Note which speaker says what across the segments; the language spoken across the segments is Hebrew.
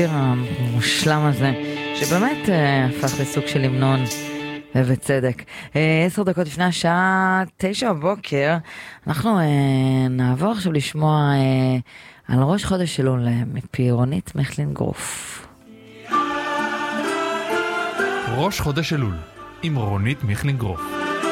Speaker 1: המושלם הזה, שבאמת הפך לסוג של המנון, ובצדק. 10 דקות לפני השעה 9 בבוקר, אנחנו נעבור עכשיו לשמוע על ראש חודש אלול מפי רונית מיכלין-גרוף.
Speaker 2: ראש חודש אלול עם רונית מיכלין-גרוף.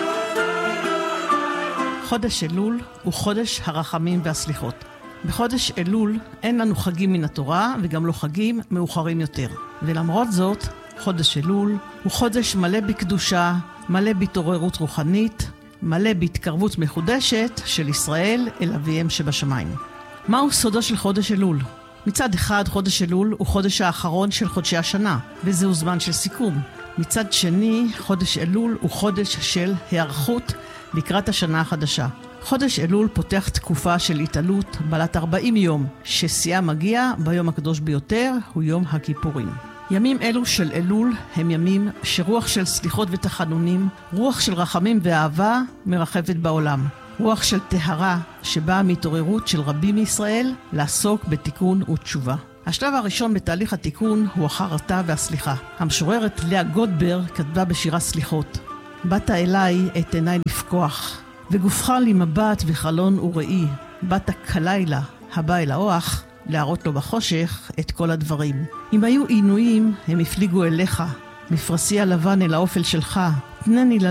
Speaker 3: חודש אלול הוא חודש הרחמים והסליחות. בחודש אלול אין לנו חגים מן התורה וגם לא חגים מאוחרים יותר. ולמרות זאת, חודש אלול הוא חודש מלא בקדושה, מלא בהתעוררות רוחנית, מלא בהתקרבות מחודשת של ישראל אל אביהם שבשמיים. מהו סודו של חודש אלול? מצד אחד, חודש אלול הוא חודש האחרון של חודשי השנה, וזהו זמן של סיכום. מצד שני, חודש אלול הוא חודש של היערכות לקראת השנה החדשה. חודש אלול פותח תקופה של התעלות בעלת 40 יום, ששיאה מגיע ביום הקדוש ביותר, הוא יום הכיפורים. ימים אלו של אלול הם ימים שרוח של סליחות ותחנונים, רוח של רחמים ואהבה מרחבת בעולם. רוח של טהרה שבאה מהתעוררות של רבים מישראל לעסוק בתיקון ותשובה. השלב הראשון בתהליך התיקון הוא החרטה והסליחה. המשוררת לאה גולדברג כתבה בשירה סליחות: באת אליי את עיניי לפקוח, וגופך לי מבט וחלון וראי, באת כלילה הבא אל האוח, להראות לו בחושך את כל הדברים. אם היו עינויים הם הפליגו אליך, מפרסי הלבן אל האופל שלך, תנני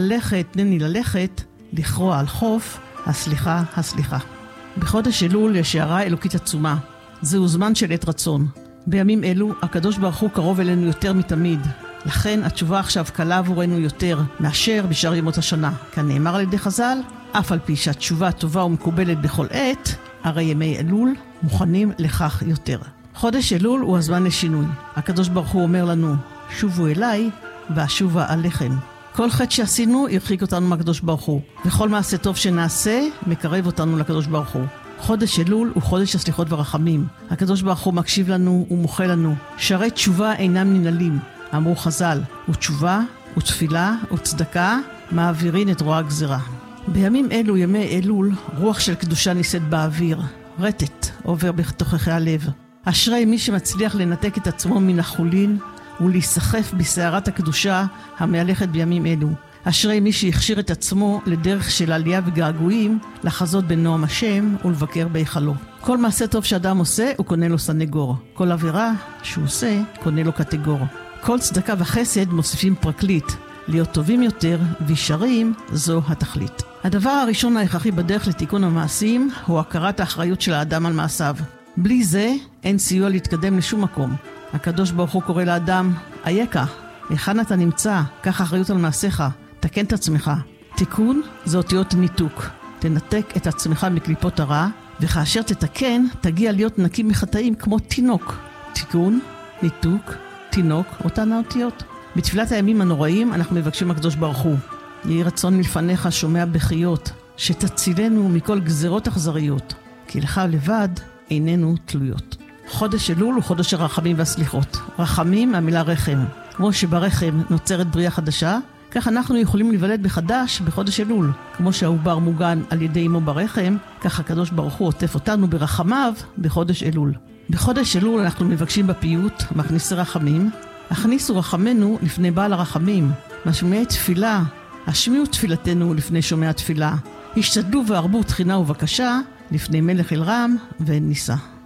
Speaker 3: ללכת, לכרוע על חוף, הסליחה, הסליחה. בחודש אלול יש הערה אלוקית עצומה. זהו זמן של עת רצון. בימים אלו הקדוש ברוך הוא קרוב אלינו יותר מתמיד. לכן התשובה עכשיו קלה עבורנו יותר מאשר בשאר ימות השנה. כאן נאמר על ידי חז"ל, אף על פי שהתשובה טובה ומקובלת בכל עת, הרי ימי אלול מוכנים לכך יותר. חודש אלול הוא הזמן לשינוי. הקדוש ברוך הוא אומר לנו, שובו אליי ואשובה עליכם. כל חטא שעשינו ירחיק אותנו מהקדוש ברוך הוא, וכל מעשה טוב שנעשה מקרב אותנו לקדוש ברוך הוא. חודש אלול הוא חודש הסליחות ורחמים. הקדוש ברוך הוא מקשיב לנו ומוחה לנו. שערי תשובה אינם ננעלים, אמרו חז"ל, ותשובה ותפילה וצדקה מעבירים את רוע הגזירה. בימים אלו, ימי אלול, רוח של קדושה נישאת באוויר, רטט עובר בתוככי הלב. אשרי מי שמצליח לנתק את עצמו מן החולין ולהיסחף בסערת הקדושה המהלכת בימים אלו. אשרי מי שהכשיר את עצמו לדרך של עלייה וגעגועים, לחזות בנועם השם ולבקר בהיכלו. כל מעשה טוב שאדם עושה הוא קונה לו סנגור. כל עבירה שהוא עושה קונה לו קטגור. כל צדקה וחסד מוסיפים פרקליט. להיות טובים יותר וישרים זו התכלית. הדבר הראשון ההכרחי בדרך לתיקון המעשים הוא הכרת האחריות של האדם על מעשיו. בלי זה אין סיוע להתקדם לשום מקום. הקדוש ברוך הוא קורא לאדם, אייכה, היכן אתה נמצא? קח אחריות על מעשיך, תקן את עצמך. תיקון זה אותיות ניתוק. תנתק את עצמך מקליפות הרע, וכאשר תתקן תגיע להיות נקי מחטאים כמו תינוק. תיקון, ניתוק, תינוק, אותן האותיות. בתפילת הימים הנוראים אנחנו מבקשים הקדוש ברוך הוא, יהי רצון מלפניך שומע בחיות, שתצילנו מכל גזרות אכזריות, כי לך לבד איננו תלויות. חודש אלול הוא חודש הרחמים והסליחות. רחמים מהמילה רחם. כמו שברחם נוצרת בריאה חדשה, כך אנחנו יכולים להיוולד מחדש בחודש אלול. כמו שהעובר מוגן על ידי אמו ברחם, כך הקדוש ברוך הוא עוטף אותנו ברחמיו בחודש אלול. בחודש אלול אנחנו מבקשים בפיוט, מכניסי רחמים, הכניסו רחמנו לפני בעל הרחמים, משמיעי תפילה, השמיעו תפילתנו לפני שומע תפילה, השתדלו והרבו תחינה ובקשה לפני מלך אלרם ואין ניסה.